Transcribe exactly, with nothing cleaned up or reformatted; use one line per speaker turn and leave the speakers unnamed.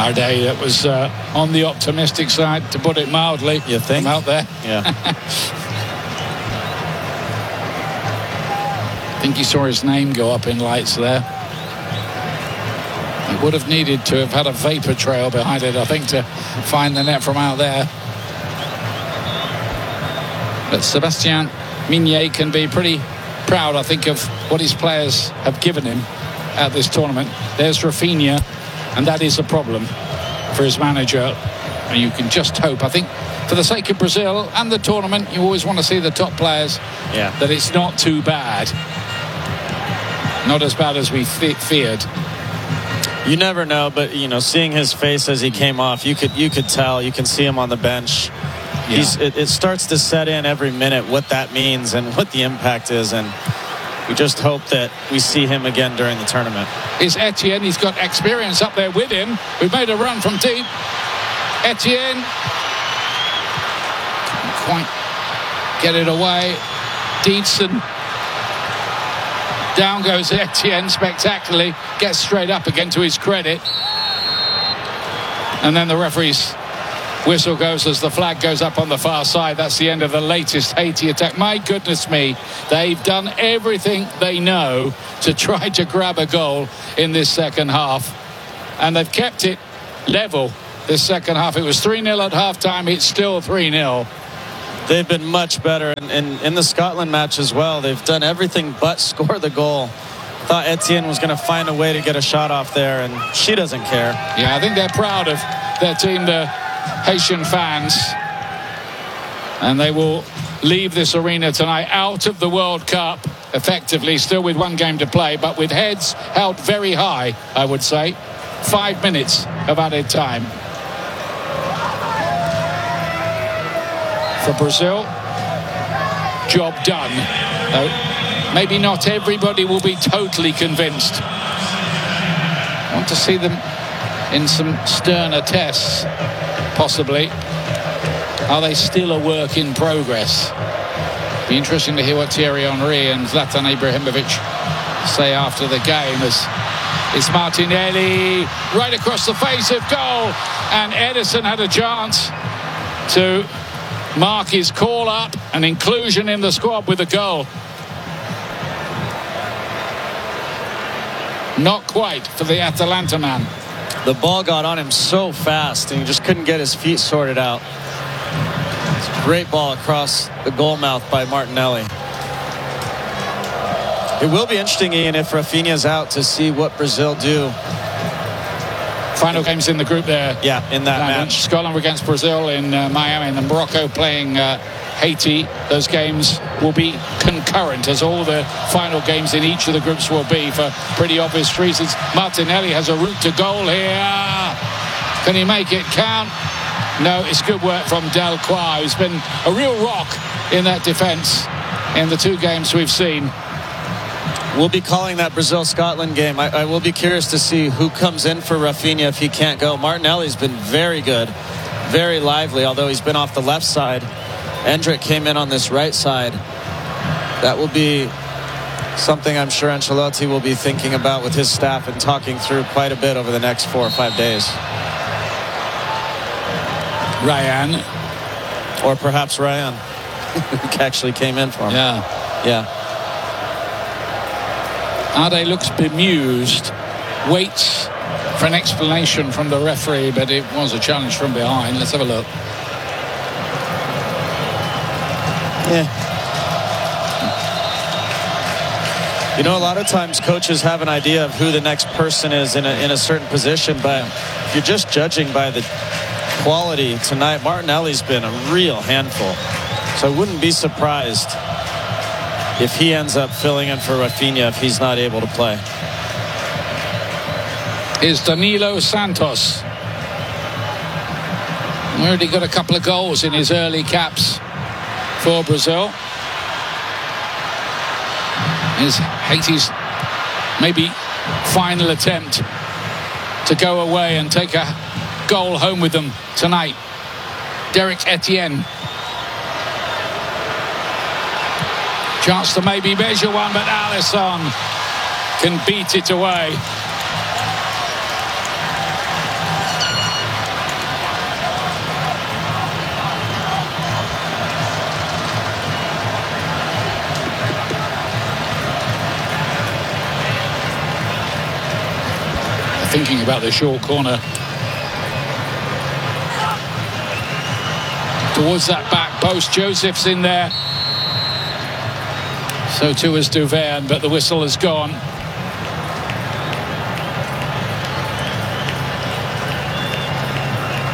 Day, that was uh, on the optimistic side, to put it mildly.
You think?
Out there.
Yeah.
I think he saw his name go up in lights there. It would have needed to have had a vapor trail behind it, I think, to find the net from out there. But Sebastien Mignet can be pretty proud, I think, of what his players have given him at this tournament. There's Rafinha, and that is a problem for his manager. And you can just hope, I think, for the sake of Brazil and the tournament, you always want to see the top players,
yeah,
that it's not too bad. Not as bad as we fe feared.
You never know, but you know, seeing his face as he came off, you could you could tell. You can see him on the bench. Yeah. He's, it, it starts to set in every minute what that means and what the impact is, and we just hope that we see him again during the tournament.
Is Etienne? He's got experience up there with him. We've made a run from deep. Etienne couldn't quite get it away. Deedson. Down goes Etienne spectacularly. Gets straight up again, to his credit. And then the referee's whistle goes as the flag goes up on the far side. That's the end of the latest Haiti attack. My goodness me, they've done everything they know to try to grab a goal in this second half. And they've kept it level this second half. It was three nil at half-time. It's still three nil.
They've been much better in, in, in the Scotland match as well. They've done everything but score the goal. Thought Etienne was going to find a way to get a shot off there, and she doesn't care.
Yeah, I think they're proud of their team, the Haitian fans. And they will leave this arena tonight out of the World Cup, effectively, still with one game to play, but with heads held very high, I would say. Five minutes of added time. For Brazil, job done. Though maybe not everybody will be totally convinced. I want to see them in some sterner tests, possibly. Are they still a work in progress? Be interesting to hear what Thierry Henry and Zlatan Ibrahimovic say after the game, as it's Martinelli right across the face of goal, and Ederson had a chance to mark his call up and inclusion in the squad with a goal. Not quite for the Atalanta man.
The ball got on him so fast and he just couldn't get his feet sorted out. It's a great ball across the goal mouth by Martinelli. It will be interesting, Ian, if Rafinha's out, to see what Brazil do.
Final games in the group there.
Yeah, in that match.
Scotland against Brazil in uh, Miami, and then Morocco playing uh, Haiti. Those games will be concurrent, as all the final games in each of the groups will be, for pretty obvious reasons. Martinelli has a route to goal here. Can he make it count? No, it's good work from Delcroix, who's been a real rock in that defence in the two games we've seen.
We'll be calling that Brazil-Scotland game. I, I will be curious to see who comes in for Rafinha if he can't go. Martinelli's been very good, very lively, although he's been off the left side. Endrick came in on this right side. That will be something I'm sure Ancelotti will be thinking about with his staff and talking through quite a bit over the next four or five days.
Ryan.
Or perhaps Ryan, who actually came in for him.
Yeah.
Yeah.
Ade looks bemused, waits for an explanation from the referee, but it was a challenge from behind. Let's have a look.
Yeah. You know, a lot of times coaches have an idea of who the next person is in a, in a certain position, but if you're just judging by the quality tonight, Martinelli's been a real handful. So I wouldn't be surprised if he ends up filling in for Rafinha if he's not able to play.
Is Danilo Santos. Already got a couple of goals in his early caps for Brazil. Is Haiti's maybe final attempt to go away and take a goal home with them tonight. Derek Etienne. Chance to maybe measure one, but Alisson can beat it away. thinking about the short corner. Towards that back post, Joseph's in there. So too is Duverne, but the whistle has gone.